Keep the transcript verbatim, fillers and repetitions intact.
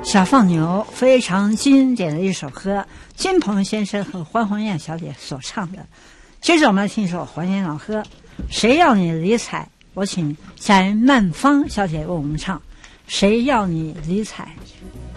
小放牛非常经典的一首歌，金鹏先生和黄红艳小姐所唱的。接着我们来听一首黄艳老歌《谁要你理睬》，我请夏曼芳小姐为我们唱《谁要你理睬》。